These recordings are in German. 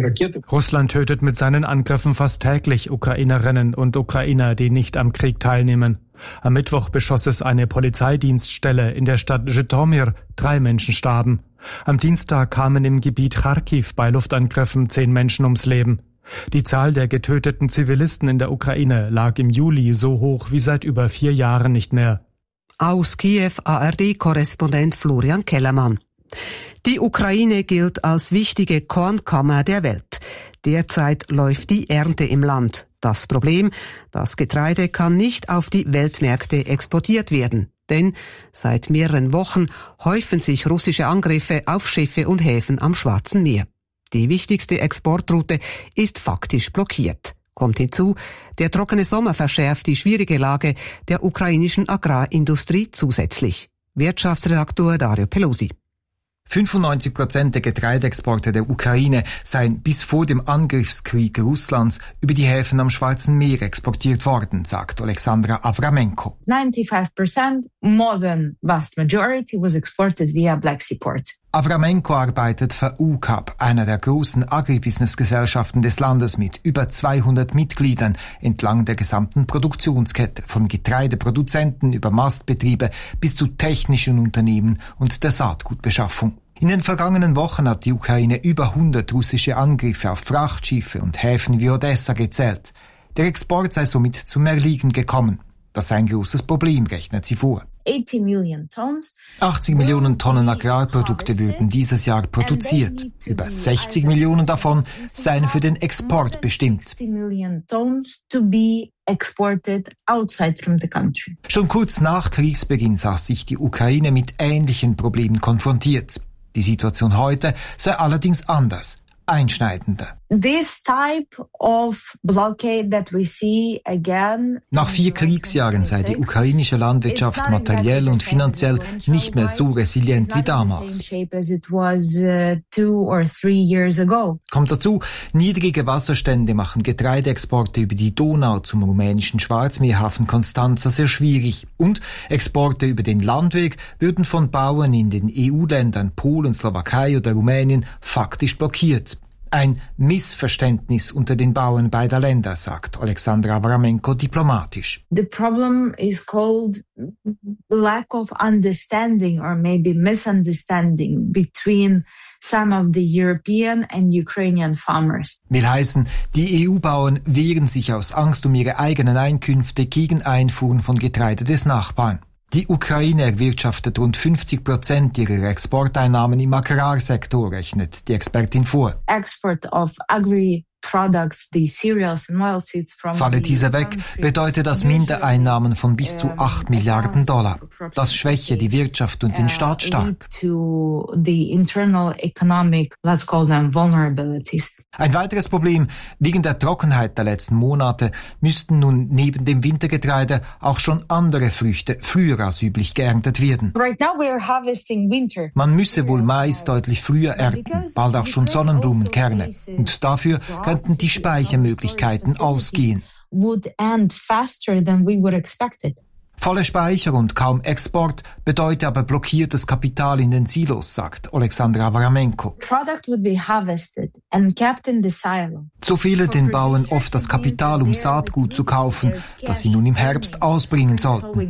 Russland tötet mit seinen Angriffen fast täglich Ukrainerinnen und Ukrainer, die nicht am Krieg teilnehmen. Am Mittwoch beschoss es eine Polizeidienststelle in der Stadt Zhytomyr. 3 Menschen starben. Am Dienstag kamen im Gebiet Charkiw bei Luftangriffen 10 Menschen ums Leben. Die Zahl der getöteten Zivilisten in der Ukraine lag im Juli so hoch wie seit über 4 Jahren nicht mehr. Aus Kiew ARD-Korrespondent Florian Kellermann. Die Ukraine gilt als wichtige Kornkammer der Welt. Derzeit läuft die Ernte im Land. Das Problem, das Getreide kann nicht auf die Weltmärkte exportiert werden. Denn seit mehreren Wochen häufen sich russische Angriffe auf Schiffe und Häfen am Schwarzen Meer. Die wichtigste Exportroute ist faktisch blockiert. Kommt hinzu, der trockene Sommer verschärft die schwierige Lage der ukrainischen Agrarindustrie zusätzlich. Wirtschaftsredaktor Dario Pelosi. 95% der Getreideexporte der Ukraine seien bis vor dem Angriffskrieg Russlands über die Häfen am Schwarzen Meer exportiert worden, sagt Alexandra Avramenko. 95%, more than vast majority, was exported via Black Sea ports. Avramenko arbeitet für UCAP, einer der großen Agribusiness-Gesellschaften des Landes mit über 200 Mitgliedern entlang der gesamten Produktionskette, von Getreideproduzenten über Mastbetriebe bis zu technischen Unternehmen und der Saatgutbeschaffung. In den vergangenen Wochen hat die Ukraine über 100 russische Angriffe auf Frachtschiffe und Häfen wie Odessa gezählt. Der Export sei somit zum Erliegen gekommen. Das sei ein großes Problem, rechnet sie vor. 80 Millionen Tonnen Agrarprodukte würden dieses Jahr produziert. Über 60 Millionen davon seien für den Export bestimmt. Schon kurz nach Kriegsbeginn sah sich die Ukraine mit ähnlichen Problemen konfrontiert. Die Situation heute sei allerdings anders, einschneidender. Nach 4 Kriegsjahren sei die ukrainische Landwirtschaft materiell und finanziell nicht mehr so resilient wie damals. Kommt dazu, niedrige Wasserstände machen Getreideexporte über die Donau zum rumänischen Schwarzmeerhafen Constanța sehr schwierig. Und Exporte über den Landweg würden von Bauern in den EU-Ländern Polen, Slowakei oder Rumänien faktisch blockiert. Ein Missverständnis unter den Bauern beider Länder, sagt Alexandra Avramenko diplomatisch. The problem is called lack of understanding or maybe misunderstanding between some of the European and Ukrainian farmers. Will heißen, die EU-Bauern wehren sich aus Angst um ihre eigenen Einkünfte gegen Einfuhren von Getreide des Nachbarn. Die Ukraine erwirtschaftet rund 50% ihrer Exporteinnahmen im Agrarsektor, rechnet die Expertin vor. Export of agri-products, the cereals and oilseeds from Falle diese weg, bedeutet das Mindereinnahmen von bis zu $8 Milliarden. Das schwäche die Wirtschaft und den Staat stark. Ein weiteres Problem, wegen der Trockenheit der letzten Monate müssten nun neben dem Wintergetreide auch schon andere Früchte früher als üblich geerntet werden. Man müsse wohl Mais deutlich früher ernten, bald auch schon Sonnenblumenkerne. Und dafür könnten die Speichermöglichkeiten ausgehen. Volle Speicher und kaum Export bedeutet aber blockiertes Kapital in den Silos, sagt Alexandra Avramenko. So fehle den Bauern oft das Kapital, um Saatgut zu kaufen, das sie nun im Herbst ausbringen sollten.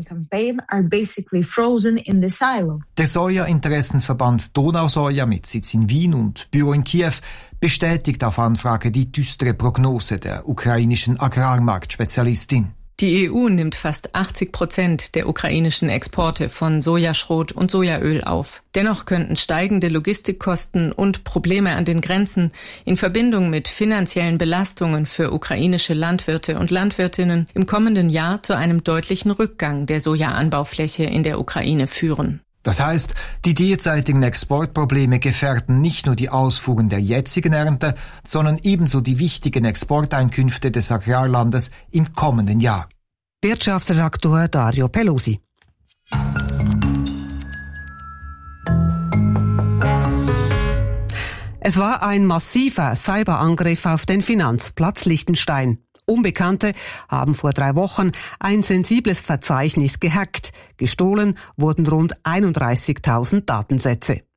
Der Soja-Interessensverband Donausoja mit Sitz in Wien und Büro in Kiew bestätigt auf Anfrage die düstere Prognose der ukrainischen Agrarmarktspezialistin. Die EU nimmt fast 80% der ukrainischen Exporte von Sojaschrot und Sojaöl auf. Dennoch könnten steigende Logistikkosten und Probleme an den Grenzen in Verbindung mit finanziellen Belastungen für ukrainische Landwirte und Landwirtinnen im kommenden Jahr zu einem deutlichen Rückgang der Sojaanbaufläche in der Ukraine führen. Das heißt, die derzeitigen Exportprobleme gefährden nicht nur die Ausfuhren der jetzigen Ernte, sondern ebenso die wichtigen Exporteinkünfte des Agrarlandes im kommenden Jahr. Wirtschaftsredaktor Dario Pelosi. Es war ein massiver Cyberangriff auf den Finanzplatz Liechtenstein. Unbekannte haben vor 3 Wochen ein sensibles Verzeichnis gehackt. Gestohlen wurden rund 31.000 Datensätze.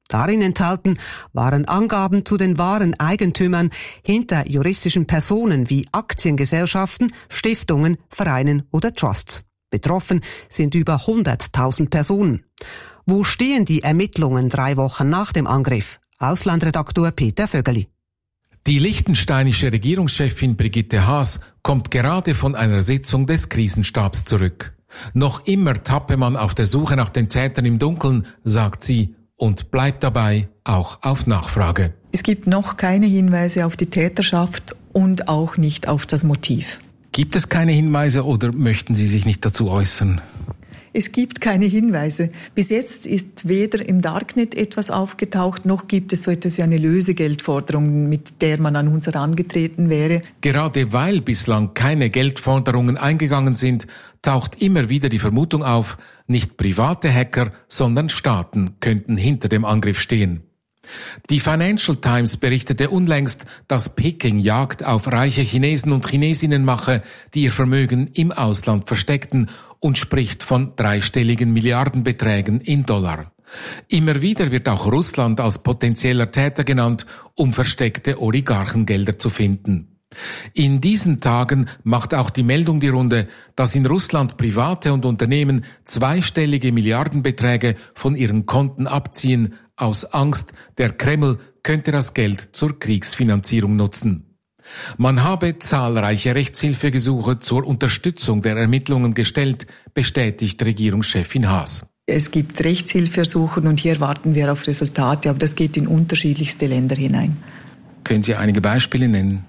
Darin enthalten waren Angaben zu den wahren Eigentümern hinter juristischen Personen wie Aktiengesellschaften, Stiftungen, Vereinen oder Trusts. Betroffen sind über 100.000 Personen. Wo stehen die Ermittlungen 3 Wochen nach dem Angriff? Auslandredaktor Peter Vögeli. Die liechtensteinische Regierungschefin Brigitte Haas kommt gerade von einer Sitzung des Krisenstabs zurück. Noch immer tappe man auf der Suche nach den Tätern im Dunkeln, sagt sie, und bleibt dabei auch auf Nachfrage. Es gibt noch keine Hinweise auf die Täterschaft und auch nicht auf das Motiv. Gibt es keine Hinweise oder möchten Sie sich nicht dazu äußern? Es gibt keine Hinweise. Bis jetzt ist weder im Darknet etwas aufgetaucht, noch gibt es so etwas wie eine Lösegeldforderung, mit der man an uns herangetreten wäre. Gerade weil bislang keine Geldforderungen eingegangen sind, taucht immer wieder die Vermutung auf, nicht private Hacker, sondern Staaten könnten hinter dem Angriff stehen. Die Financial Times berichtete unlängst, dass Peking Jagd auf reiche Chinesen und Chinesinnen mache, die ihr Vermögen im Ausland versteckten, und spricht von 3-stelligen Milliardenbeträgen in Dollar. Immer wieder wird auch Russland als potenzieller Täter genannt, um versteckte Oligarchengelder zu finden. In diesen Tagen macht auch die Meldung die Runde, dass in Russland Private und Unternehmen 2-stellige Milliardenbeträge von ihren Konten abziehen, aus Angst, der Kreml könnte das Geld zur Kriegsfinanzierung nutzen. Man habe zahlreiche Rechtshilfegesuche zur Unterstützung der Ermittlungen gestellt, bestätigt Regierungschefin Haas. Es gibt Rechtshilfeersuchen und hier warten wir auf Resultate, aber das geht in unterschiedlichste Länder hinein. Können Sie einige Beispiele nennen?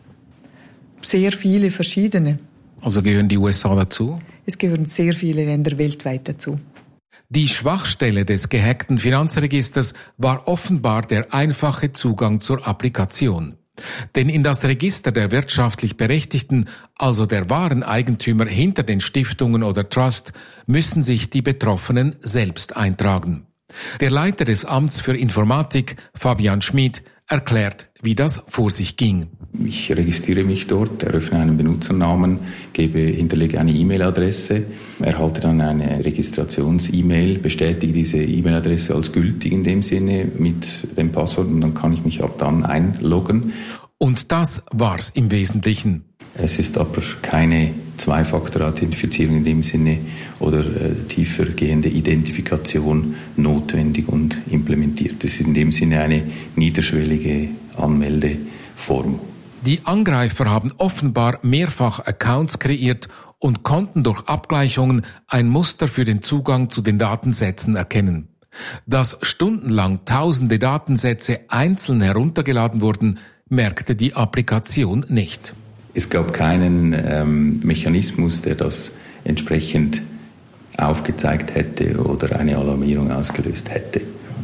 Sehr viele verschiedene. Also gehören die USA dazu? Es gehören sehr viele Länder weltweit dazu. Die Schwachstelle des gehackten Finanzregisters war offenbar der einfache Zugang zur Applikation. Denn in das Register der wirtschaftlich Berechtigten, also der wahren Eigentümer hinter den Stiftungen oder Trust, müssen sich die Betroffenen selbst eintragen. Der Leiter des Amts für Informatik, Fabian Schmid, erklärt, wie das vor sich ging. Ich registriere mich dort, eröffne einen Benutzernamen, hinterlege eine E-Mail-Adresse, erhalte dann eine Registrations-E-Mail, bestätige diese E-Mail-Adresse als gültig in dem Sinne mit dem Passwort und dann kann ich mich ab dann einloggen. Und das war's im Wesentlichen. Es ist aber keine Zwei-Faktor-Authentifizierung in dem Sinne oder tiefergehende Identifikation notwendig und implementiert. Es ist in dem Sinne eine niederschwellige Anmeldeform. Die Angreifer haben offenbar mehrfach Accounts kreiert und konnten durch Abgleichungen ein Muster für den Zugang zu den Datensätzen erkennen. Dass stundenlang tausende Datensätze einzeln heruntergeladen wurden, merkte die Applikation nicht. Es gab keinen Mechanismus, der das entsprechend aufgezeigt hätte oder eine Alarmierung ausgelöst hätte.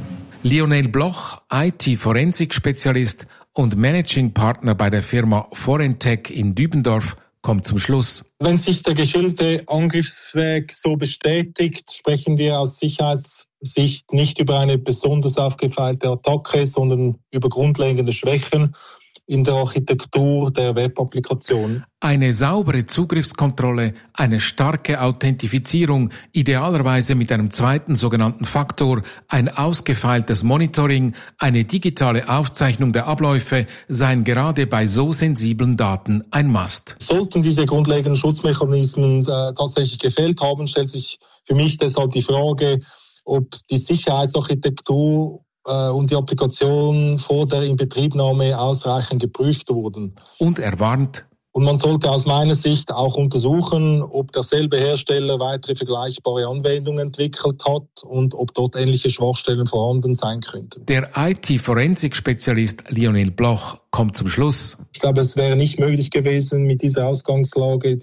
Lionel Bloch, IT-Forensik-Spezialist und Managing Partner bei der Firma Forentech in Dübendorf, kommt zum Schluss. Wenn sich der geschilderte Angriffsweg so bestätigt, sprechen wir aus Sicherheitssicht nicht über eine besonders aufgefeilte Attacke, sondern über grundlegende Schwächen in der Architektur der Web-Applikation. Eine saubere Zugriffskontrolle, eine starke Authentifizierung, idealerweise mit einem zweiten sogenannten Faktor, ein ausgefeiltes Monitoring, eine digitale Aufzeichnung der Abläufe seien gerade bei so sensiblen Daten ein Must. Sollten diese grundlegenden Schutzmechanismen tatsächlich gefehlt haben, stellt sich für mich deshalb die Frage, ob die Sicherheitsarchitektur und die Applikation vor der Inbetriebnahme ausreichend geprüft wurden. Und er warnt. Und man sollte aus meiner Sicht auch untersuchen, ob derselbe Hersteller weitere vergleichbare Anwendungen entwickelt hat und ob dort ähnliche Schwachstellen vorhanden sein könnten. Der IT-Forensik-Spezialist Lionel Bloch kommt zum Schluss. Ich glaube, es wäre nicht möglich gewesen, mit dieser Ausgangslage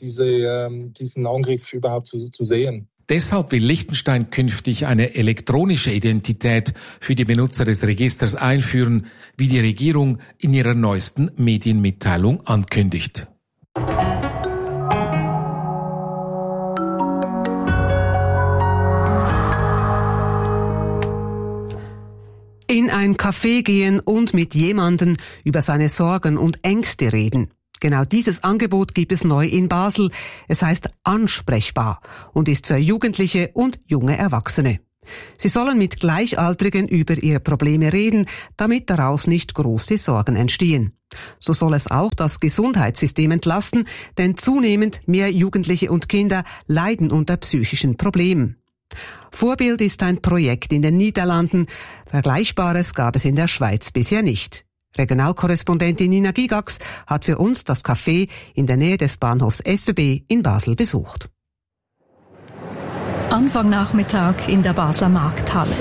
diesen Angriff überhaupt zu sehen. Deshalb will Liechtenstein künftig eine elektronische Identität für die Benutzer des Registers einführen, wie die Regierung in ihrer neuesten Medienmitteilung ankündigt. In ein Café gehen und mit jemandem über seine Sorgen und Ängste reden. Genau dieses Angebot gibt es neu in Basel. Es heißt Ansprechbar und ist für Jugendliche und junge Erwachsene. Sie sollen mit Gleichaltrigen über ihre Probleme reden, damit daraus nicht große Sorgen entstehen. So soll es auch das Gesundheitssystem entlasten, denn zunehmend mehr Jugendliche und Kinder leiden unter psychischen Problemen. Vorbild ist ein Projekt in den Niederlanden. Vergleichbares gab es in der Schweiz bisher nicht. Regionalkorrespondentin Nina Gigax hat für uns das Café in der Nähe des Bahnhofs SBB in Basel besucht. Anfang Nachmittag in der Basler Markthalle.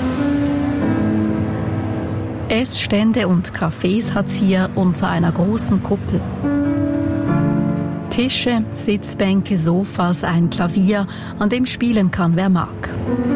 Essstände und Cafés hat's hier unter einer großen Kuppel. Tische, Sitzbänke, Sofas, ein Klavier, an dem spielen kann, wer mag.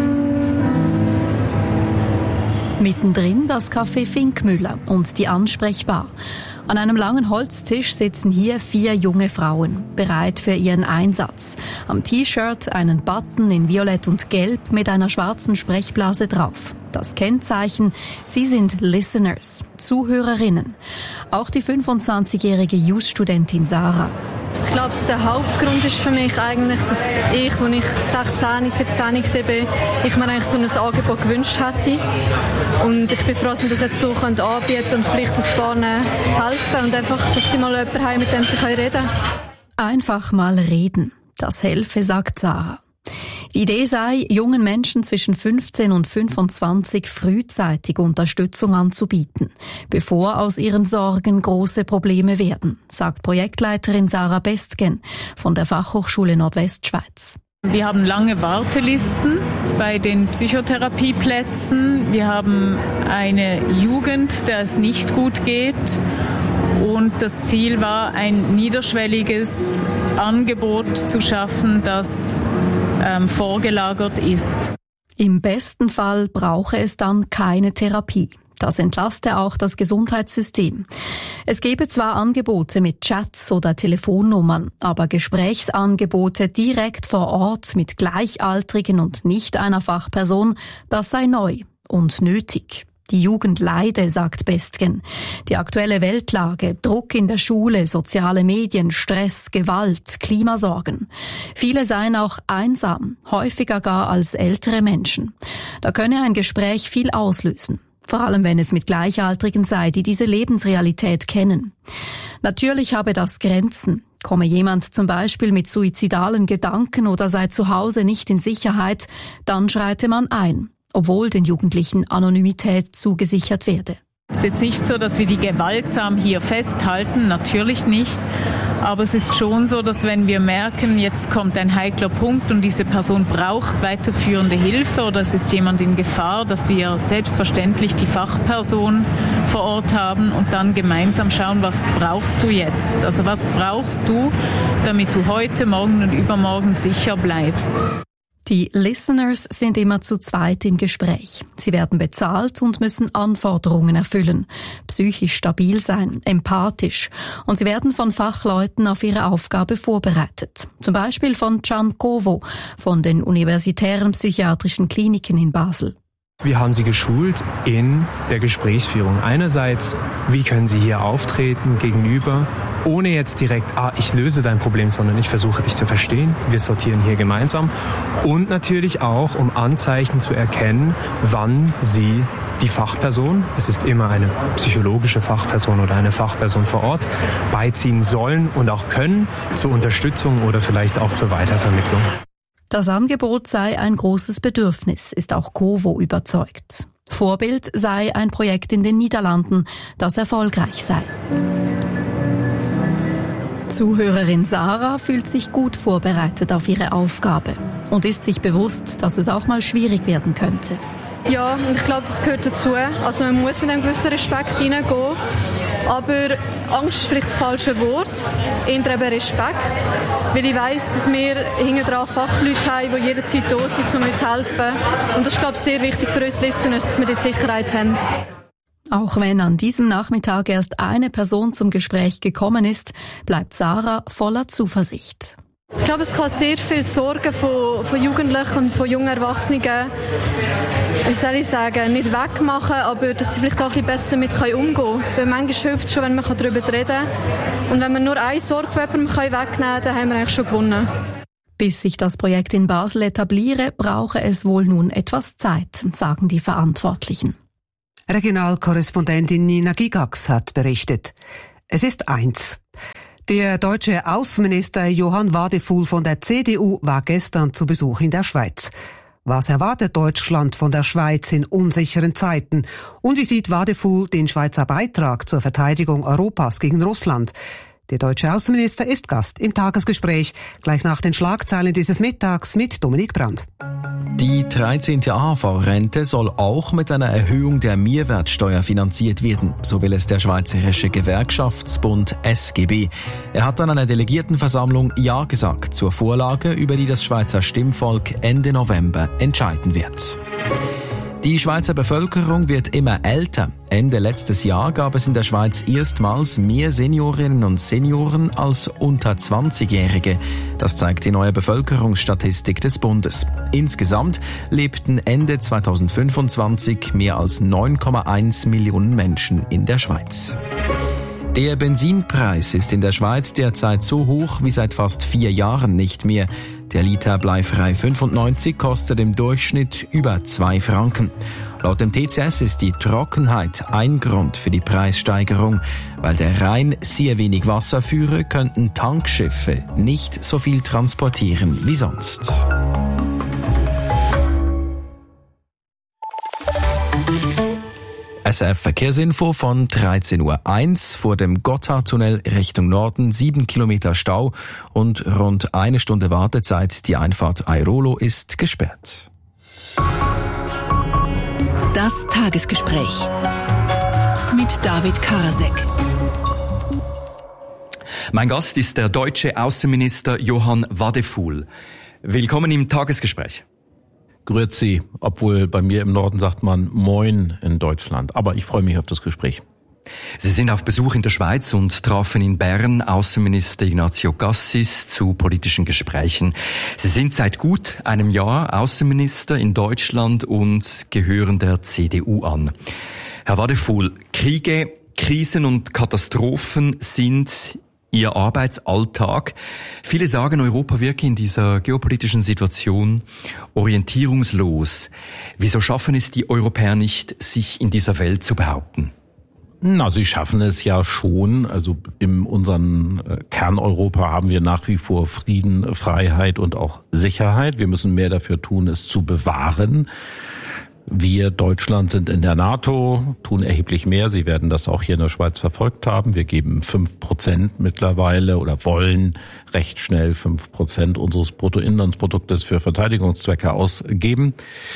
Mittendrin das Café Finkmüller und die Ansprechbar. An einem langen Holztisch sitzen hier 4 junge Frauen, bereit für ihren Einsatz. Am T-Shirt einen Button in Violett und Gelb mit einer schwarzen Sprechblase drauf. Das Kennzeichen, sie sind Listeners, Zuhörerinnen. Auch die 25-jährige Jus-Studentin Sarah. Ich glaube, der Hauptgrund ist für mich eigentlich, dass ich, als ich 16, 17 war, ich mir eigentlich so ein Angebot gewünscht hätte. Und ich bin froh, dass wir das jetzt so anbieten können und vielleicht ein paar helfen und einfach, dass sie mal jemanden haben, mit dem sie reden können. Einfach mal reden. Das helfe, sagt Sarah. Die Idee sei, jungen Menschen zwischen 15 und 25 frühzeitig Unterstützung anzubieten, bevor aus ihren Sorgen große Probleme werden, sagt Projektleiterin Sarah Bestgen von der Fachhochschule Nordwestschweiz. Wir haben lange Wartelisten bei den Psychotherapieplätzen. Wir haben eine Jugend, der es nicht gut geht. Und das Ziel war, ein niederschwelliges Angebot zu schaffen, das vorgelagert ist. Im besten Fall brauche es dann keine Therapie. Das entlaste auch das Gesundheitssystem. Es gebe zwar Angebote mit Chats oder Telefonnummern, aber Gesprächsangebote direkt vor Ort mit Gleichaltrigen und nicht einer Fachperson, das sei neu und nötig. Die Jugend leide, sagt Bestgen. Die aktuelle Weltlage, Druck in der Schule, soziale Medien, Stress, Gewalt, Klimasorgen. Viele seien auch einsam, häufiger gar als ältere Menschen. Da könne ein Gespräch viel auslösen. Vor allem, wenn es mit Gleichaltrigen sei, die diese Lebensrealität kennen. Natürlich habe das Grenzen. Komme jemand zum Beispiel mit suizidalen Gedanken oder sei zu Hause nicht in Sicherheit, dann schreite man ein, obwohl den Jugendlichen Anonymität zugesichert werde. Es ist jetzt nicht so, dass wir die gewaltsam hier festhalten, natürlich nicht. Aber es ist schon so, dass wenn wir merken, jetzt kommt ein heikler Punkt und diese Person braucht weiterführende Hilfe oder es ist jemand in Gefahr, dass wir selbstverständlich die Fachperson vor Ort haben und dann gemeinsam schauen, was brauchst du jetzt? Also was brauchst du, damit du heute, morgen und übermorgen sicher bleibst? Die Listeners sind immer zu zweit im Gespräch. Sie werden bezahlt und müssen Anforderungen erfüllen, psychisch stabil sein, empathisch und sie werden von Fachleuten auf ihre Aufgabe vorbereitet. Zum Beispiel von Can Kovo von den Universitären Psychiatrischen Kliniken in Basel. Wir haben sie geschult in der Gesprächsführung. Einerseits, wie können sie hier auftreten gegenüber, ohne jetzt direkt, ich löse dein Problem, sondern ich versuche dich zu verstehen. Wir sortieren hier gemeinsam. Und natürlich auch, um Anzeichen zu erkennen, wann sie die Fachperson, es ist immer eine psychologische Fachperson oder eine Fachperson vor Ort, beiziehen sollen und auch können zur Unterstützung oder vielleicht auch zur Weitervermittlung. Das Angebot sei ein großes Bedürfnis, ist auch Kovo überzeugt. Vorbild sei ein Projekt in den Niederlanden, das erfolgreich sei. Zuhörerin Sarah fühlt sich gut vorbereitet auf ihre Aufgabe und ist sich bewusst, dass es auch mal schwierig werden könnte. Ja, ich glaube, das gehört dazu. Also man muss mit einem gewissen Respekt reingehen. Aber Angst ist vielleicht das falsche Wort, eher eben Respekt. Weil ich weiss, dass wir hinten dran Fachleute haben, die jederzeit da sind, um uns zu helfen. Und das ist, glaube ich, sehr wichtig für uns Listeners, dass wir die Sicherheit haben. Auch wenn an diesem Nachmittag erst eine Person zum Gespräch gekommen ist, bleibt Sarah voller Zuversicht. Ich glaube, es kann sehr viel Sorgen von Jugendlichen und von jungen Erwachsenen, wie soll ich sagen, nicht wegmachen, aber dass sie vielleicht auch ein bisschen besser damit umgehen können. Weil manchmal hilft es schon, wenn man darüber reden kann. Und wenn wir nur eine Sorge von jemandem wegnehmen kann, dann haben wir eigentlich schon gewonnen. Bis sich das Projekt in Basel etabliere, brauche es wohl nun etwas Zeit, sagen die Verantwortlichen. Regionalkorrespondentin Nina Gigax hat berichtet. Es ist 1. Der deutsche Außenminister Johann Wadefuhl von der CDU war gestern zu Besuch in der Schweiz. Was erwartet Deutschland von der Schweiz in unsicheren Zeiten? Und wie sieht Wadefuhl den Schweizer Beitrag zur Verteidigung Europas gegen Russland? Der deutsche Außenminister ist Gast im Tagesgespräch, gleich nach den Schlagzeilen dieses Mittags mit Dominik Brandt. Die 13. AHV-Rente soll auch mit einer Erhöhung der Mehrwertsteuer finanziert werden, so will es der Schweizerische Gewerkschaftsbund SGB. Er hat an einer Delegiertenversammlung Ja gesagt zur Vorlage, über die das Schweizer Stimmvolk Ende November entscheiden wird. Die Schweizer Bevölkerung wird immer älter. Ende letztes Jahr gab es in der Schweiz erstmals mehr Seniorinnen und Senioren als unter 20-Jährige. Das zeigt die neue Bevölkerungsstatistik des Bundes. Insgesamt lebten Ende 2025 mehr als 9,1 Millionen Menschen in der Schweiz. Der Benzinpreis ist in der Schweiz derzeit so hoch wie seit fast 4 Jahren nicht mehr. Der Liter bleifrei 95 kostet im Durchschnitt über 2 Franken. Laut dem TCS ist die Trockenheit ein Grund für die Preissteigerung. Weil der Rhein sehr wenig Wasser führe, könnten Tankschiffe nicht so viel transportieren wie sonst. SRF Verkehrsinfo von 13.01 Uhr. Vor dem Gotthardtunnel Richtung Norden 7 Kilometer Stau und rund 1 Stunde Wartezeit. Die Einfahrt Airolo ist gesperrt. Das Tagesgespräch mit David Karasek. Mein Gast ist der deutsche Außenminister Johann Wadefuhl. Willkommen im Tagesgespräch. Grüezi, obwohl bei mir im Norden sagt man Moin in Deutschland. Aber ich freue mich auf das Gespräch. Sie sind auf Besuch in der Schweiz und trafen in Bern Außenminister Ignazio Cassis zu politischen Gesprächen. Sie sind seit gut einem Jahr Außenminister in Deutschland und gehören der CDU an. Herr Wadefuhl, Kriege, Krisen und Katastrophen sind Ihr Arbeitsalltag. Viele sagen, Europa wirke in dieser geopolitischen Situation orientierungslos. Wieso schaffen es die Europäer nicht, sich in dieser Welt zu behaupten? Na, sie schaffen es ja schon. Also in unserem Kerneuropa haben wir nach wie vor Frieden, Freiheit und auch Sicherheit. Wir müssen mehr dafür tun, es zu bewahren. Wir, Deutschland, sind in der NATO, tun erheblich mehr. Sie werden das auch hier in der Schweiz verfolgt haben. Wir geben 5% mittlerweile oder wollen recht schnell 5% unseres Bruttoinlandsproduktes für Verteidigungszwecke ausgeben.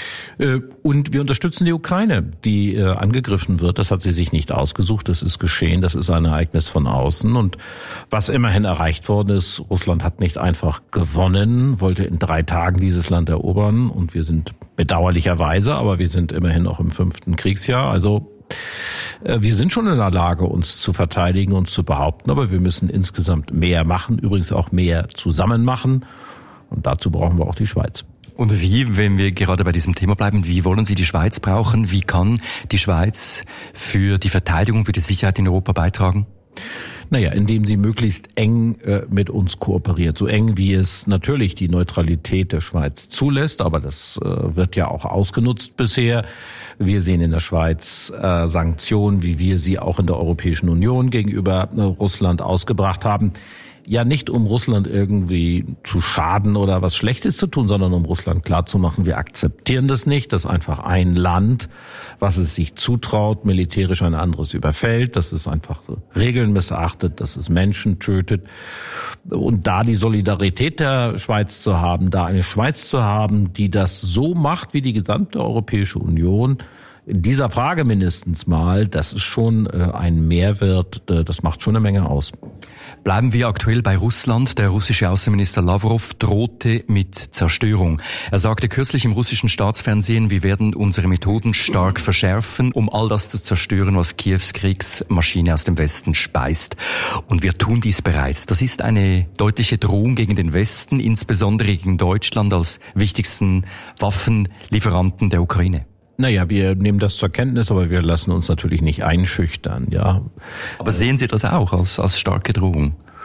Und wir unterstützen die Ukraine, die angegriffen wird. Das hat sie sich nicht ausgesucht. Das ist geschehen. Das ist ein Ereignis von außen. Und was immerhin erreicht worden ist, Russland hat nicht einfach gewonnen, wollte in 3 Tagen dieses Land erobern. Und wir sind bedauerlicherweise, aber wir sind immerhin auch im 5. Kriegsjahr. Also wir sind schon in der Lage, uns zu verteidigen, uns zu behaupten. Aber wir müssen insgesamt mehr machen, übrigens auch mehr zusammen machen. Und dazu brauchen wir auch die Schweiz. Und wie, wenn wir gerade bei diesem Thema bleiben, wie wollen Sie die Schweiz brauchen? Wie kann die Schweiz für die Verteidigung, für die Sicherheit in Europa beitragen? Naja, indem sie möglichst eng mit uns kooperiert. So eng, wie es natürlich die Neutralität der Schweiz zulässt. Aber das wird ja auch ausgenutzt bisher. Wir sehen in der Schweiz Sanktionen, wie wir sie auch in der Europäischen Union gegenüber Russland ausgebracht haben. Ja, nicht um Russland irgendwie zu schaden oder was Schlechtes zu tun, sondern um Russland klarzumachen, wir akzeptieren das nicht, dass einfach ein Land, was es sich zutraut, militärisch ein anderes überfällt, dass es einfach Regeln missachtet, dass es Menschen tötet. Und da die Solidarität der Schweiz zu haben, da eine Schweiz zu haben, die das so macht wie die gesamte Europäische Union, in dieser Frage mindestens mal, das ist schon ein Mehrwert, das macht schon eine Menge aus. Bleiben wir aktuell bei Russland. Der russische Außenminister Lavrov drohte mit Zerstörung. Er sagte kürzlich im russischen Staatsfernsehen, wir werden unsere Methoden stark verschärfen, um all das zu zerstören, was Kiews Kriegsmaschine aus dem Westen speist. Und wir tun dies bereits. Das ist eine deutliche Drohung gegen den Westen, insbesondere gegen Deutschland als wichtigsten Waffenlieferanten der Ukraine. Naja, wir nehmen das zur Kenntnis, aber wir lassen uns natürlich nicht einschüchtern, ja. Aber sehen Sie das auch als starke Drohung?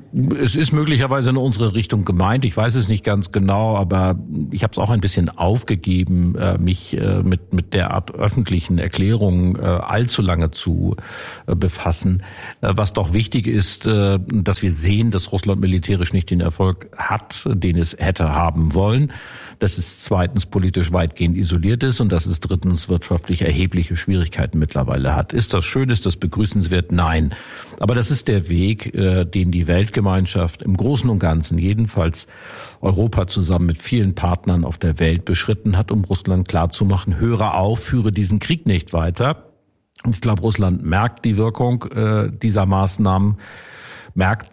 Es ist möglicherweise in unsere Richtung gemeint, ich weiß es nicht ganz genau, aber ich habe es auch ein bisschen aufgegeben, mich mit der Art öffentlichen Erklärungen allzu lange zu befassen. Was doch wichtig ist, dass wir sehen, dass Russland militärisch nicht den Erfolg hat, den es hätte haben wollen, dass es zweitens politisch weitgehend isoliert ist und dass es drittens wirtschaftlich erhebliche Schwierigkeiten mittlerweile hat. Ist das schön, ist das begrüßenswert? Nein. Aber das ist der Weg, den die Weltgemeinschaft im Großen und Ganzen, jedenfalls Europa zusammen mit vielen Partnern auf der Welt beschritten hat, um Russland klarzumachen, höre auf, führe diesen Krieg nicht weiter. Und ich glaube, Russland merkt die Wirkung dieser Maßnahmen, merkt,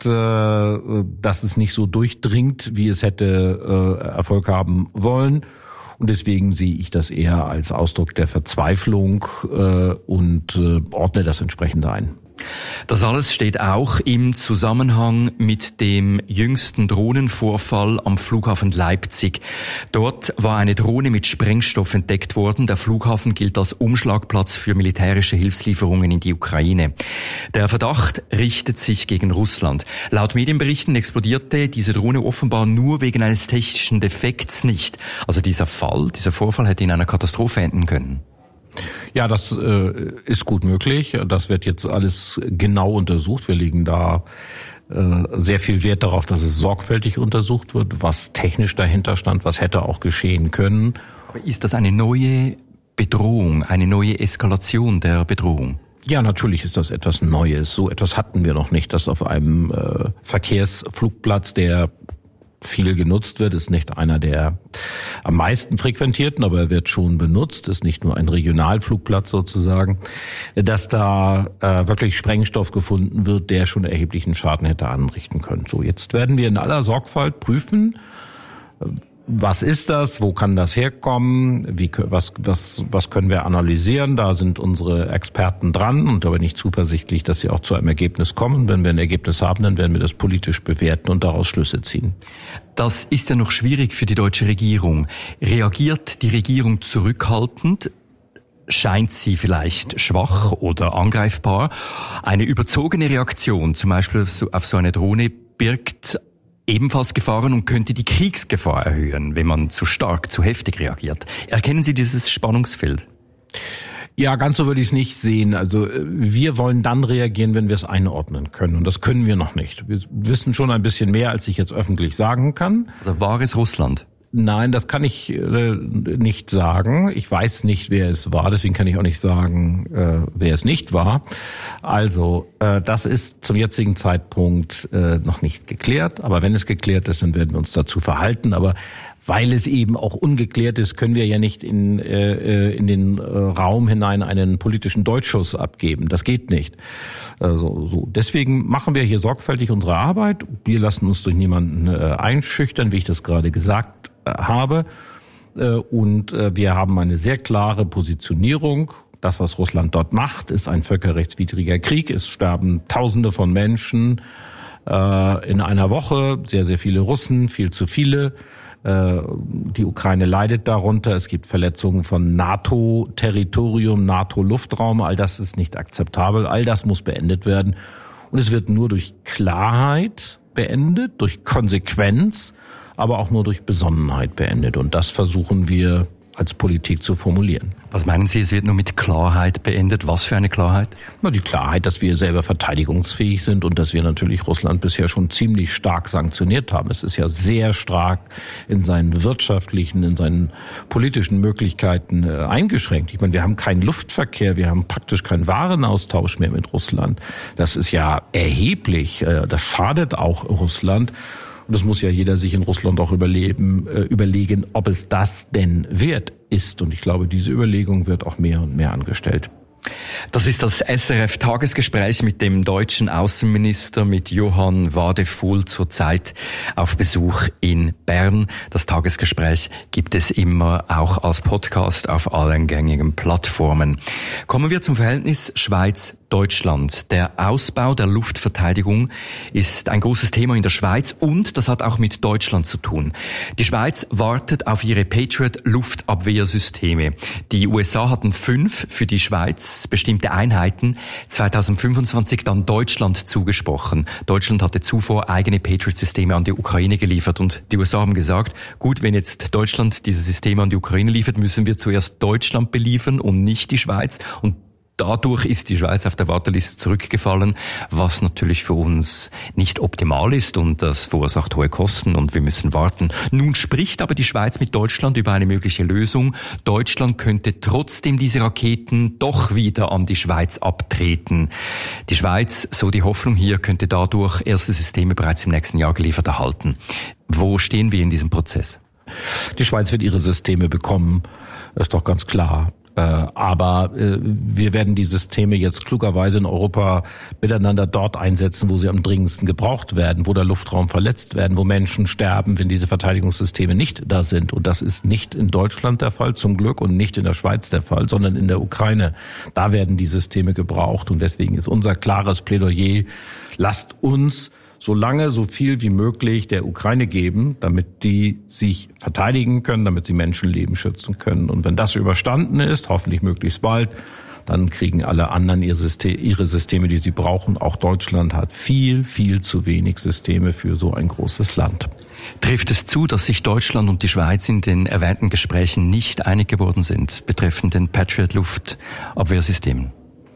dass es nicht so durchdringt, wie es hätte Erfolg haben wollen. Und deswegen sehe ich das eher als Ausdruck der Verzweiflung und ordne das entsprechend ein. Das alles steht auch im Zusammenhang mit dem jüngsten Drohnenvorfall am Flughafen Leipzig. Dort war eine Drohne mit Sprengstoff entdeckt worden. Der Flughafen gilt als Umschlagplatz für militärische Hilfslieferungen in die Ukraine. Der Verdacht richtet sich gegen Russland. Laut Medienberichten explodierte diese Drohne offenbar nur wegen eines technischen Defekts nicht. Also dieser Vorfall hätte in einer Katastrophe enden können. Ja, das ist gut möglich. Das wird jetzt alles genau untersucht. Wir legen da sehr viel Wert darauf, dass es sorgfältig untersucht wird, was technisch dahinter stand, was hätte auch geschehen können. Aber ist das eine neue Bedrohung, eine neue Eskalation der Bedrohung? Ja, natürlich ist das etwas Neues. So etwas hatten wir noch nicht, dass auf einem Verkehrsflugplatz, der viel genutzt wird, ist nicht einer der am meisten frequentierten, aber er wird schon benutzt, ist nicht nur ein Regionalflugplatz sozusagen, dass da wirklich Sprengstoff gefunden wird, der schon erheblichen Schaden hätte anrichten können. So, jetzt werden wir in aller Sorgfalt prüfen, was ist das, wo kann das herkommen, was können wir analysieren, da sind unsere Experten dran und da bin ich zuversichtlich, dass sie auch zu einem Ergebnis kommen. Wenn wir ein Ergebnis haben, dann werden wir das politisch bewerten und daraus Schlüsse ziehen. Das ist ja noch schwierig für die deutsche Regierung. Reagiert die Regierung zurückhaltend? Scheint sie vielleicht schwach oder angreifbar? Eine überzogene Reaktion, zum Beispiel auf so eine Drohne, birgt ebenfalls Gefahren und könnte die Kriegsgefahr erhöhen, wenn man zu stark, zu heftig reagiert. Erkennen Sie dieses Spannungsfeld? Ja, ganz so würde ich es nicht sehen. Also wir wollen dann reagieren, wenn wir es einordnen können. Und das können wir noch nicht. Wir wissen schon ein bisschen mehr, als ich jetzt öffentlich sagen kann. Also war es Russland? Nein, das kann ich nicht sagen. Ich weiß nicht, wer es war, deswegen kann ich auch nicht sagen, wer es nicht war. Also, das ist zum jetzigen Zeitpunkt noch nicht geklärt. Aber wenn es geklärt ist, dann werden wir uns dazu verhalten. Aber weil es eben auch ungeklärt ist, können wir ja nicht in den Raum hinein einen politischen Deutschschuss abgeben. Das geht nicht. Also, so. Deswegen machen wir hier sorgfältig unsere Arbeit. Wir lassen uns durch niemanden einschüchtern, wie ich das gerade gesagt habe. Und wir haben eine sehr klare Positionierung. Das, was Russland dort macht, ist ein völkerrechtswidriger Krieg. Es sterben Tausende von Menschen in einer Woche. Sehr, sehr viele Russen, viel zu viele. Die Ukraine leidet darunter. Es gibt Verletzungen von NATO-Territorium, NATO-Luftraum. All das ist nicht akzeptabel. All das muss beendet werden. Und es wird nur durch Klarheit beendet, durch Konsequenz, aber auch nur durch Besonnenheit beendet. Und das versuchen wir als Politik zu formulieren. Was meinen Sie, es wird nur mit Klarheit beendet? Was für eine Klarheit? Na, die Klarheit, dass wir selber verteidigungsfähig sind und dass wir natürlich Russland bisher schon ziemlich stark sanktioniert haben. Es ist ja sehr stark in seinen wirtschaftlichen, in seinen politischen Möglichkeiten eingeschränkt. Ich meine, wir haben keinen Luftverkehr, wir haben praktisch keinen Warenaustausch mehr mit Russland. Das ist ja erheblich. Das schadet auch Russland. Und das muss ja jeder sich in Russland auch überlegen, ob es das denn wert ist. Und ich glaube, diese Überlegung wird auch mehr und mehr angestellt. Das ist das SRF-Tagesgespräch mit dem deutschen Außenminister, mit Johann Wadefuhl, zurzeit auf Besuch in Bern. Das Tagesgespräch gibt es immer auch als Podcast auf allen gängigen Plattformen. Kommen wir zum Verhältnis Schweiz Deutschland. Der Ausbau der Luftverteidigung ist ein großes Thema in der Schweiz und das hat auch mit Deutschland zu tun. Die Schweiz wartet auf ihre Patriot-Luftabwehrsysteme. Die USA hatten 5 für die Schweiz bestimmte Einheiten 2025 dann Deutschland zugesprochen. Deutschland hatte zuvor eigene Patriot-Systeme an die Ukraine geliefert und die USA haben gesagt, gut, wenn jetzt Deutschland diese Systeme an die Ukraine liefert, müssen wir zuerst Deutschland beliefern und nicht die Schweiz. Und dadurch ist die Schweiz auf der Warteliste zurückgefallen, was natürlich für uns nicht optimal ist und das verursacht hohe Kosten und wir müssen warten. Nun spricht aber die Schweiz mit Deutschland über eine mögliche Lösung. Deutschland könnte trotzdem diese Raketen doch wieder an die Schweiz abtreten. Die Schweiz, so die Hoffnung hier, könnte dadurch erste Systeme bereits im nächsten Jahr geliefert erhalten. Wo stehen wir in diesem Prozess? Die Schweiz wird ihre Systeme bekommen, ist doch ganz klar. Aber wir werden die Systeme jetzt klugerweise in Europa miteinander dort einsetzen, wo sie am dringendsten gebraucht werden, wo der Luftraum verletzt werden, wo Menschen sterben, wenn diese Verteidigungssysteme nicht da sind. Und das ist nicht in Deutschland der Fall, zum Glück, und nicht in der Schweiz der Fall, sondern in der Ukraine. Da werden die Systeme gebraucht. Und deswegen ist unser klares Plädoyer, lasst uns solange so viel wie möglich der Ukraine geben, damit die sich verteidigen können, damit sie Menschenleben schützen können. Und wenn das überstanden ist, hoffentlich möglichst bald, dann kriegen alle anderen ihre Systeme, die sie brauchen. Auch Deutschland hat viel, viel zu wenig Systeme für so ein großes Land. Trifft es zu, dass sich Deutschland und die Schweiz in den erwähnten Gesprächen nicht einig geworden sind betreffend den Patriot-Luftabwehrsystemen?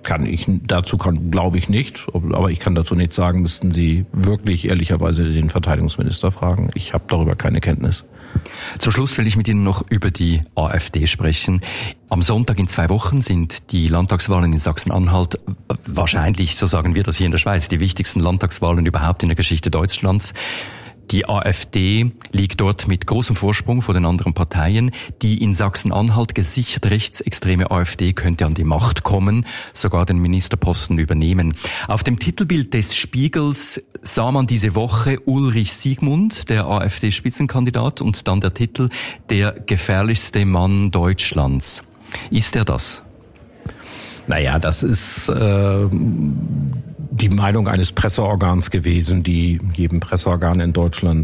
Glaube ich nicht, aber ich kann dazu nicht sagen, müssten Sie wirklich ehrlicherweise den Verteidigungsminister fragen. Ich habe darüber keine Kenntnis. Zum Schluss will ich mit Ihnen noch über die AfD sprechen. Am Sonntag in 2 Wochen sind die Landtagswahlen in Sachsen-Anhalt, wahrscheinlich, so sagen wir das hier in der Schweiz, die wichtigsten Landtagswahlen überhaupt in der Geschichte Deutschlands. Die AfD liegt dort mit großem Vorsprung vor den anderen Parteien. Die in Sachsen-Anhalt gesichert rechtsextreme AfD könnte an die Macht kommen, sogar den Ministerposten übernehmen. Auf dem Titelbild des Spiegels sah man diese Woche Ulrich Siegmund, der AfD-Spitzenkandidat, und dann der Titel Der gefährlichste Mann Deutschlands. Ist er das? Naja, das ist die Meinung eines Presseorgans gewesen, die jedem Presseorgan in Deutschland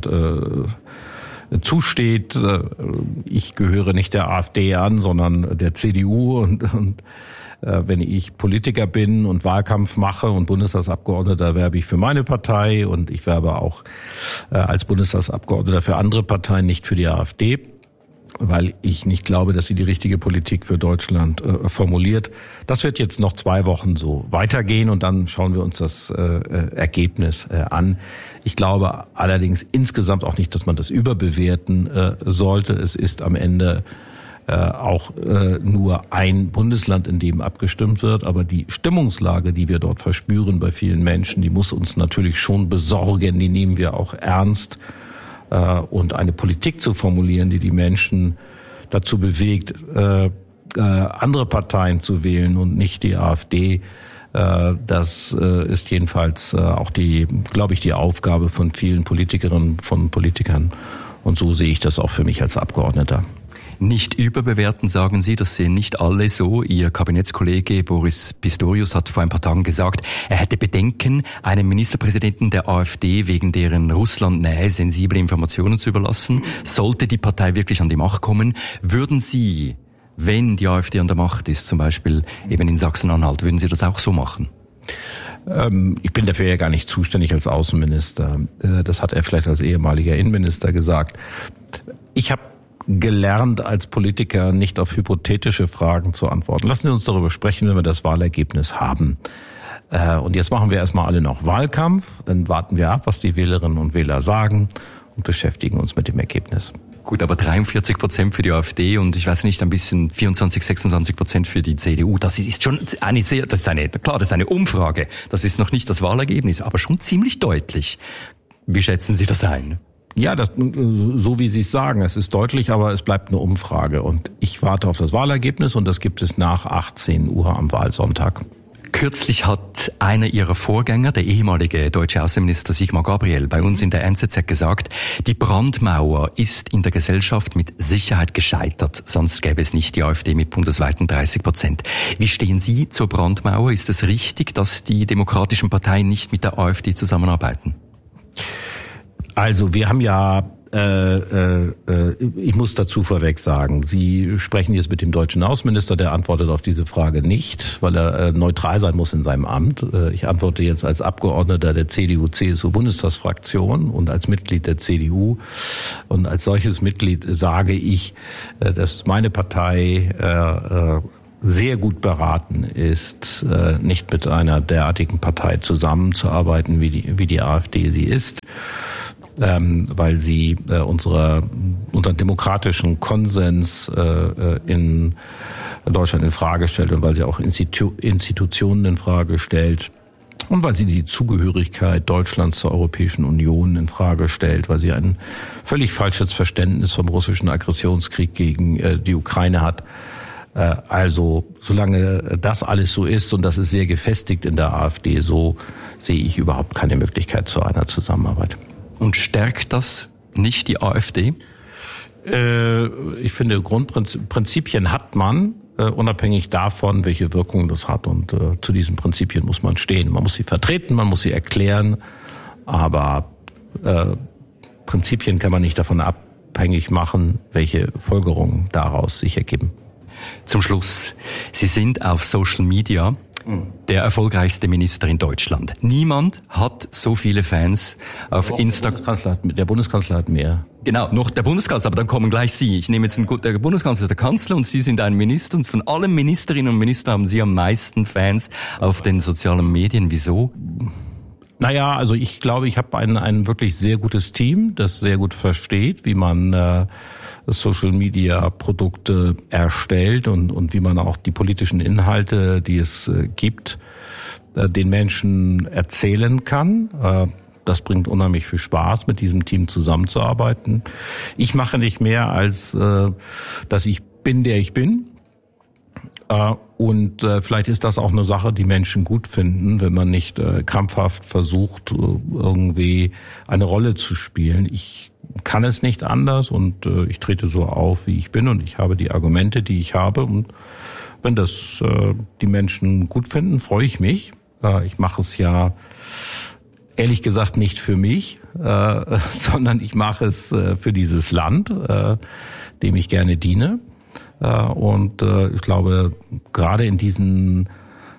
zusteht. Ich gehöre nicht der AfD an, sondern der CDU und wenn ich Politiker bin und Wahlkampf mache und Bundestagsabgeordneter, werbe ich für meine Partei und ich werbe auch als Bundestagsabgeordneter für andere Parteien, nicht für die AfD, weil ich nicht glaube, dass sie die richtige Politik für Deutschland formuliert. Das wird jetzt noch 2 Wochen so weitergehen und dann schauen wir uns das Ergebnis an. Ich glaube allerdings insgesamt auch nicht, dass man das überbewerten sollte. Es ist am Ende auch nur ein Bundesland, in dem abgestimmt wird, aber die Stimmungslage, die wir dort verspüren bei vielen Menschen, die muss uns natürlich schon besorgen, die nehmen wir auch ernst. Und eine Politik zu formulieren, die die Menschen dazu bewegt, andere Parteien zu wählen und nicht die AfD, das ist jedenfalls auch die Aufgabe von vielen Politikerinnen, von Politikern. Und so sehe ich das auch für mich als Abgeordneter. Nicht überbewerten, sagen Sie, das sehen nicht alle so. Ihr Kabinettskollege Boris Pistorius hat vor ein paar Tagen gesagt, er hätte Bedenken, einem Ministerpräsidenten der AfD wegen deren Russlandnähe sensible Informationen zu überlassen. Sollte die Partei wirklich an die Macht kommen, würden Sie, wenn die AfD an der Macht ist, zum Beispiel eben in Sachsen-Anhalt, würden Sie das auch so machen? Ich bin dafür ja gar nicht zuständig als Außenminister. Das hat er vielleicht als ehemaliger Innenminister gesagt. Ich habe gelernt, als Politiker nicht auf hypothetische Fragen zu antworten. Lassen Sie uns darüber sprechen, wenn wir das Wahlergebnis haben. Und jetzt machen wir erstmal alle noch Wahlkampf, dann warten wir ab, was die Wählerinnen und Wähler sagen und beschäftigen uns mit dem Ergebnis. Gut, aber 43% für die AfD und ich weiß nicht, ein bisschen 24-26% für die CDU. Das ist schon das ist eine Umfrage. Das ist noch nicht das Wahlergebnis, aber schon ziemlich deutlich. Wie schätzen Sie das ein? Ja, so wie Sie es sagen, es ist deutlich, aber es bleibt eine Umfrage. Und ich warte auf das Wahlergebnis und das gibt es nach 18 Uhr am Wahlsonntag. Kürzlich hat einer Ihrer Vorgänger, der ehemalige deutsche Außenminister Sigmar Gabriel, bei uns in der NZZ gesagt, die Brandmauer ist in der Gesellschaft mit Sicherheit gescheitert, sonst gäbe es nicht die AfD mit bundesweiten 30%. Wie stehen Sie zur Brandmauer? Ist es richtig, dass die demokratischen Parteien nicht mit der AfD zusammenarbeiten? Also wir haben ja ich muss dazu vorweg sagen, Sie sprechen jetzt mit dem deutschen Außenminister, der antwortet auf diese Frage nicht, weil er neutral sein muss in seinem Amt. Ich antworte jetzt als Abgeordneter der CDU-CSU-Bundestagsfraktion und als Mitglied der CDU. Und als solches Mitglied sage ich, dass meine Partei sehr gut beraten ist, nicht mit einer derartigen Partei zusammenzuarbeiten, wie die AfD sie ist. Weil sie unseren demokratischen Konsens in Deutschland in Frage stellt und weil sie auch Institutionen in Frage stellt und weil sie die Zugehörigkeit Deutschlands zur Europäischen Union in Frage stellt, weil sie ein völlig falsches Verständnis vom russischen Aggressionskrieg gegen die Ukraine hat. Also solange das alles so ist und das ist sehr gefestigt in der AfD, so sehe ich überhaupt keine Möglichkeit zu einer Zusammenarbeit. Und stärkt das nicht die AfD? Ich finde, Grundprinzipien hat man, unabhängig davon, welche Wirkung das hat. Und zu diesen Prinzipien muss man stehen. Man muss sie vertreten, man muss sie erklären. Aber Prinzipien kann man nicht davon abhängig machen, welche Folgerungen daraus sich ergeben. Zum Schluss, Sie sind auf Social Media der erfolgreichste Minister in Deutschland. Niemand hat so viele Fans auf Instagram. Der Bundeskanzler hat mehr. Genau, noch der Bundeskanzler, aber dann kommen gleich Sie. Ich nehme jetzt der Bundeskanzler ist der Kanzler und Sie sind ein Minister und von allen Ministerinnen und Ministern haben Sie am meisten Fans auf den sozialen Medien. Wieso? Naja, also ich glaube, ich habe ein wirklich sehr gutes Team, das sehr gut versteht, wie man Social-Media-Produkte erstellt und wie man auch die politischen Inhalte, die es gibt, den Menschen erzählen kann. Das bringt unheimlich viel Spaß, mit diesem Team zusammenzuarbeiten. Ich mache nicht mehr, als dass ich bin, der ich bin. Und vielleicht ist das auch eine Sache, die Menschen gut finden, wenn man nicht krampfhaft versucht, irgendwie eine Rolle zu spielen. Ich kann es nicht anders und ich trete so auf, wie ich bin und ich habe die Argumente, die ich habe. Und wenn das die Menschen gut finden, freue ich mich. Ich mache es ja ehrlich gesagt nicht für mich, sondern ich mache es für dieses Land, dem ich gerne diene. Und ich glaube, gerade in diesen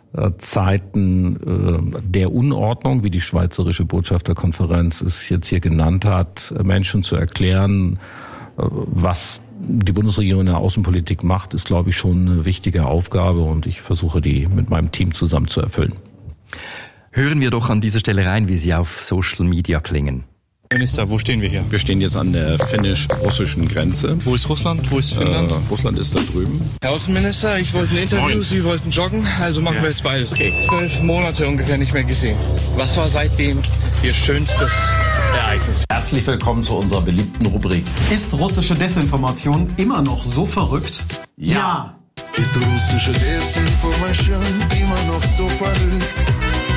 Zeiten der Unordnung, wie die Schweizerische Botschafterkonferenz es jetzt hier genannt hat, Menschen zu erklären, was die Bundesregierung in der Außenpolitik macht, ist, glaube ich, schon eine wichtige Aufgabe und ich versuche, die mit meinem Team zusammen zu erfüllen. Hören wir doch an dieser Stelle rein, wie Sie auf Social Media klingen. Minister, wo stehen wir hier? Wir stehen jetzt an der finnisch-russischen Grenze. Wo ist Russland? Wo ist Finnland? Russland ist da drüben. Herr Außenminister, ich wollte ein Interview, Moin. Sie wollten joggen, also machen wir jetzt beides. Okay. 12 Monate ungefähr nicht mehr gesehen. Was war seitdem Ihr schönstes Ereignis? Herzlich willkommen zu unserer beliebten Rubrik. Ist russische Desinformation immer noch so verrückt? Ja! Ist russische Desinformation immer noch so verrückt?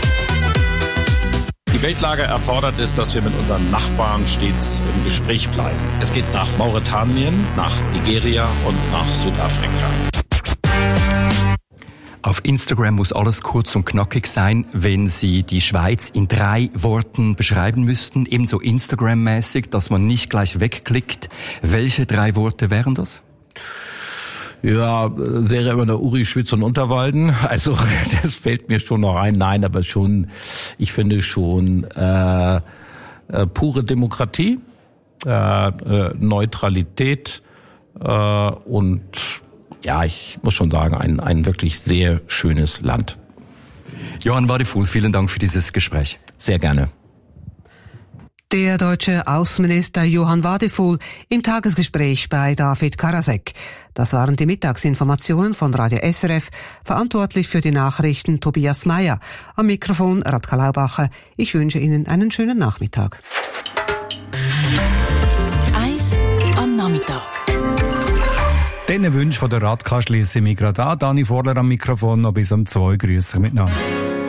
Die Weltlage erfordert es, dass wir mit unseren Nachbarn stets im Gespräch bleiben. Es geht nach Mauretanien, nach Nigeria und nach Südafrika. Auf Instagram muss alles kurz und knackig sein, wenn Sie die Schweiz in 3 Worten beschreiben müssten, ebenso Instagram-mäßig, dass man nicht gleich wegklickt. Welche 3 Worte wären das? Ja, wäre immer der Uri, Schwyz und Unterwalden. Also das fällt mir schon noch ein. Nein, aber schon, ich finde schon pure Demokratie, Neutralität und ja, ich muss schon sagen, ein wirklich sehr schönes Land. Johann Wadefuhl, vielen Dank für dieses Gespräch. Sehr gerne. Der deutsche Außenminister Johann Wadefuhl im Tagesgespräch bei David Karasek. Das waren die Mittagsinformationen von Radio SRF, verantwortlich für die Nachrichten Tobias Meyer. Am Mikrofon Radka Laubacher. Ich wünsche Ihnen einen schönen Nachmittag. Eis am Nachmittag. Diesen Wünschen von der Radka schliesse ich mich gerade an. Dani Vorler am Mikrofon, noch bis um 2 grüße ich miteinander.